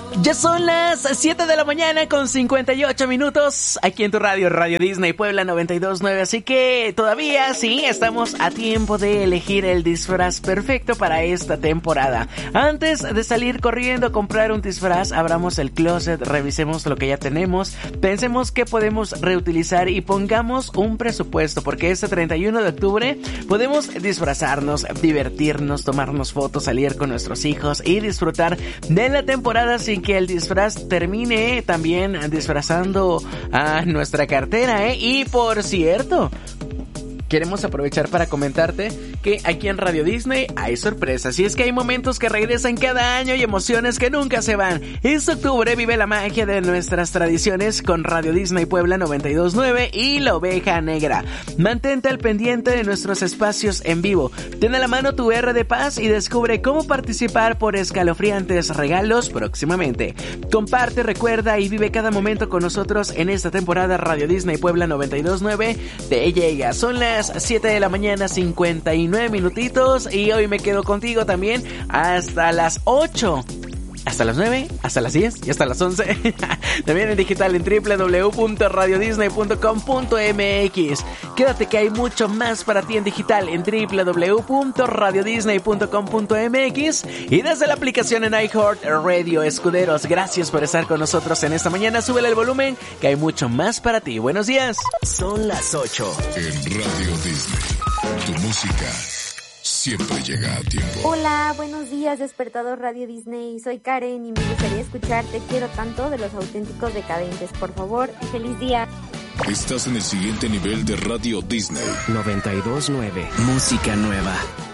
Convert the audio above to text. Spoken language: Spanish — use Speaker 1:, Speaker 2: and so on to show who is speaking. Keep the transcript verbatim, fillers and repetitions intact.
Speaker 1: Ya son las siete de la mañana con cincuenta y ocho minutos aquí en tu radio, Radio Disney Puebla noventa y dos punto nueve, así que todavía sí estamos a tiempo de elegir el disfraz perfecto para esta temporada. Antes de salir corriendo a comprar un disfraz, abramos el closet, revisemos lo que ya tenemos, pensemos qué podemos reutilizar y pongamos un presupuesto, porque este treinta y uno de octubre podemos disfrazarnos, divertirnos, tomarnos fotos, salir con nuestros hijos y disfrutar de la temporada sin que el disfraz termine también disfrazando a nuestra cartera, ¿eh? Y por cierto, queremos aprovechar para comentarte que aquí en Radio Disney hay sorpresas, y es que hay momentos que regresan cada año y emociones que nunca se van. Este octubre vive la magia de nuestras tradiciones con Radio Disney Puebla noventa y dos punto nueve y La Oveja Negra. Mantente al pendiente de nuestros espacios en vivo. Ten a la mano tu R de Paz y descubre cómo participar por escalofriantes regalos próximamente. Comparte, recuerda y vive cada momento con nosotros en esta temporada. Radio Disney Puebla noventa y dos punto nueve te llega. Son las siete de la mañana, cincuenta y nueve minutitos, y hoy me quedo contigo también hasta las ocho. Hasta las nueve, hasta las diez y hasta las once. También en digital en doble u doble u doble u punto radio disney punto com punto m x. Quédate que hay mucho más para ti en digital en doble u doble u doble u punto radio disney punto com punto m x y desde la aplicación en iHeartRadio. Escuderos, gracias por estar con nosotros en esta mañana. Súbele el volumen que hay mucho más para ti. Buenos días.
Speaker 2: Son las ocho.
Speaker 3: En Radio Disney, tu música siempre llega a tiempo.
Speaker 4: Hola, buenos días, despertador Radio Disney. Soy Karen y me gustaría escuchar Te quiero tanto de Los Auténticos Decadentes. Por favor, feliz día.
Speaker 3: Estás en el siguiente nivel de Radio Disney
Speaker 2: noventa y dos punto nueve. Música nueva.